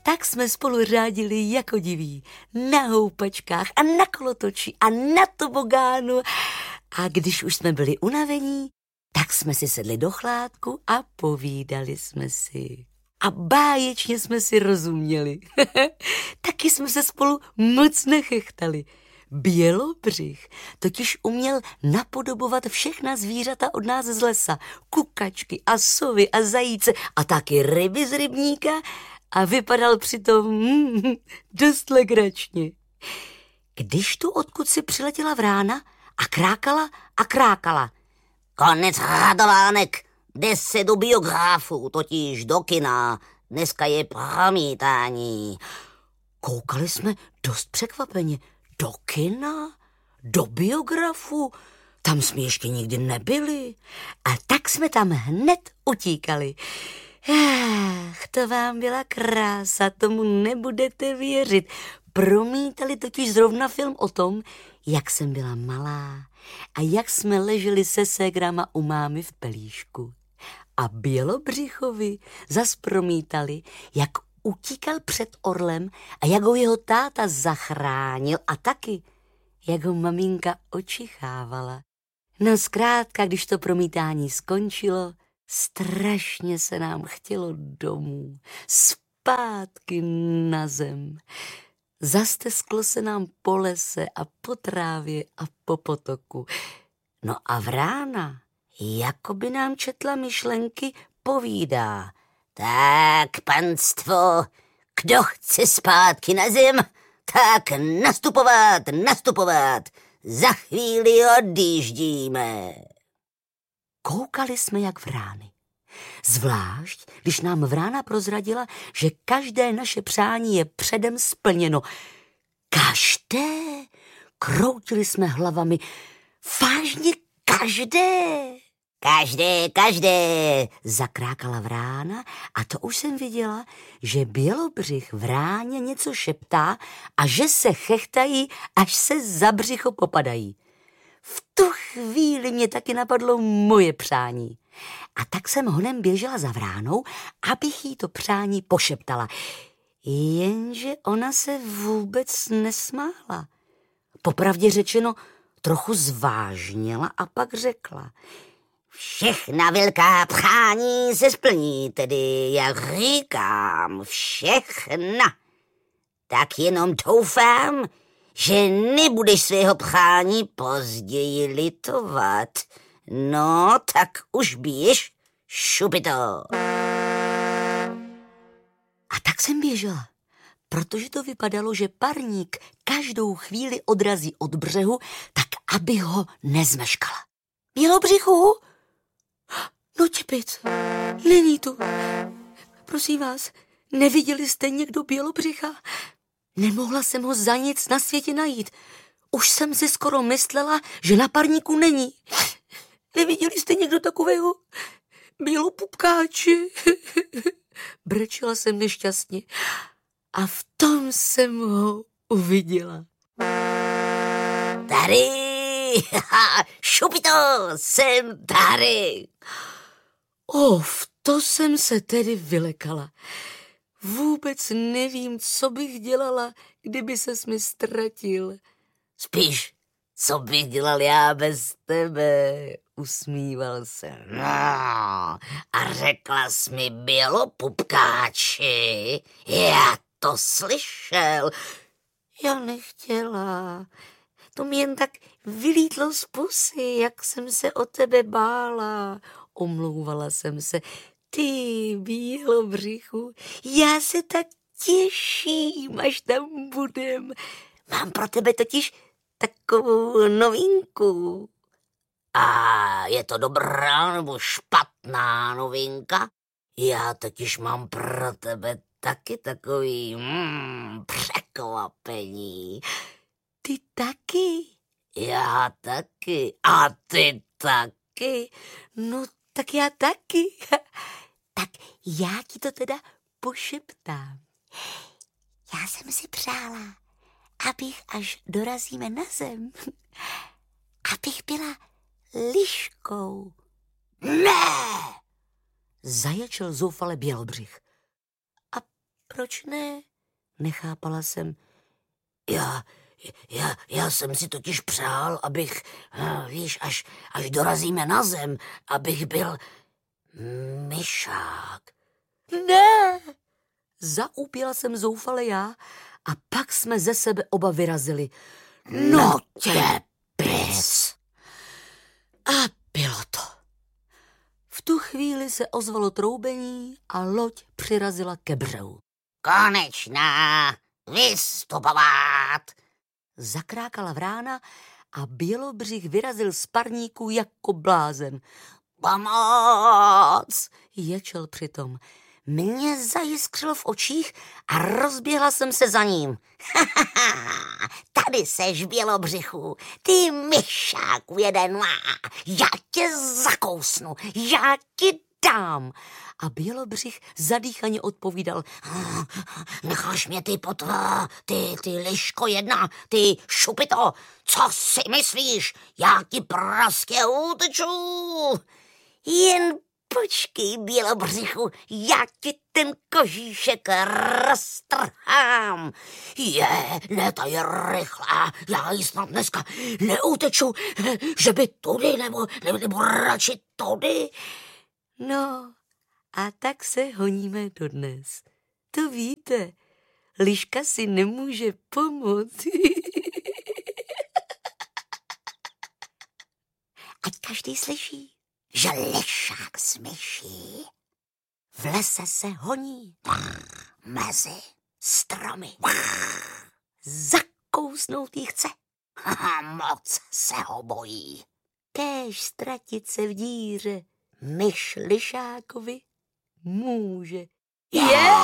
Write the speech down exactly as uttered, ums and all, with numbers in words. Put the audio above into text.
tak jsme spolu řádili jako diví. Na houpačkách a na kolotoči a na tobogánu. A když už jsme byli unavení, tak jsme si sedli do chládku a povídali jsme si. A báječně jsme si rozuměli. Taky jsme se spolu moc nechechtali. Bělobřich totiž uměl napodobovat všechna zvířata od nás z lesa. Kukačky a sovy a zajíce a taky ryby z rybníka a vypadal přitom mm, dost legračně. Když tu odkud si přiletěla vrána a krákala a krákala. Konec radovánek, jde se do biografu, totiž do kina. Dneska je promítání. Koukali jsme dost překvapeně. Do kina? Do biografu? Tam jsme ještě nikdy nebyli. A tak jsme tam hned utíkali. Ach, to vám byla krása, tomu nebudete věřit. Promítali totiž zrovna film o tom, jak jsem byla malá a jak jsme leželi se ségrama u mámy v pelíšku. A Bělobřichovi zas promítali, jak utíkal před orlem a jak ho jeho táta zachránil a taky, jak ho maminka očichávala. No zkrátka, když to promítání skončilo, strašně se nám chtělo domů, zpátky na zem. Zastesklo se nám po lese a po trávě a po potoku. No a vrána, jako by nám četla myšlenky, povídá. Tak, panstvo, kdo chce zpátky na zem, tak nastupovat, nastupovat. Za chvíli odjíždíme. Koukali jsme jak vrány. Zvlášť, když nám vrána prozradila, že každé naše přání je předem splněno. Každé? Kroutili jsme hlavami. Vážně každé? Každé, každé, zakrákala vrána a to už jsem viděla, že Bělobřich vráně něco šeptá a že se chechtají, až se za břicho popadají. V tu chvíli mě taky napadlo moje přání. A tak jsem honem běžela za vránou, abych jí to přání pošeptala. Jenže ona se vůbec nesmála. Popravdě řečeno, trochu zvážněla a pak řekla. Všechna velká přání se splní, tedy jak říkám, všechna. Tak jenom doufám, že nebudeš svého přání později litovat. No, tak už běž, šupito. A tak jsem běžela, protože to vypadalo, že parník každou chvíli odrazí od břehu, tak aby ho nezmeškala. Bělobřichu? No čepic, není tu. Prosím vás, neviděli jste někdo Bělobřicha? Nemohla jsem ho za nic na světě najít. Už jsem si skoro myslela, že na parníku není. Neviděli jste někdo takového bělopupkáče? Brečela jsem nešťastně a v tom jsem ho uviděla. Tady, šupito, jsem tady. Of, to jsem se tedy vylekala. Vůbec nevím, co bych dělala, kdyby ses mi ztratil. Spíš, co bych dělal já bez tebe, usmíval se. No, a řekla jsi mi bělopupkáči, já to slyšel. Já nechtěla, to mi jen tak vylítlo z pusy, jak jsem se o tebe bála. Omlouvala jsem se. Ty, Bělobřichu, já se tak těším, až tam budem. Mám pro tebe totiž takovou novinku. A je to dobrá nebo špatná novinka? Já totiž mám pro tebe taky takový mm, překvapení. Ty taky? Já taky. A ty taky? No, tak já taky. Tak já ti to teda pošeptám. Já jsem si přála, abych, až dorazíme na zem, abych byla liškou. Ne! Zaječel zoufale Bělobřich. A proč ne? Nechápala jsem. Já, já, já jsem si totiž přál, abych, víš, až, až dorazíme na zem, abych byl myšák. Ne! Zaúpěla jsem zoufale já a pak jsme ze sebe oba vyrazili. No tě pys! A bylo to. V tu chvíli se ozvalo troubení a loď přirazila ke břehu. Konečná, vystupovat! Zakrákala vrána a Bělobřich vyrazil z parníku jako blázen. Pomoc! Ječel přitom. Mně zajiskřilo v očích a rozběhla jsem se za ním. Tady seš, Bělobřichu, ty myšáku jeden, já tě zakousnu, já ti dám. A Bělobřich zadýchaně odpovídal. Necháš mě, ty potva, ty, ty liško jedna, ty šupito, co si myslíš, já ti praskě uteču. Jen počkej, Bělobřichu, já ti ten kožíšek roztrhám. Je, ne, ta je rychlá, já jí snad dneska neuteču, že by tudy, nebo, nebo, nebo radši tudy. No, a tak se honíme dodnes. To víte, liška si nemůže pomoct. Ať každý slyší, že lišák s myší v lese se honí mezi stromy. Zakousnout jí chce. Moc se ho bojí. Kéž ztratit se v díře myš lišákovi může. Je!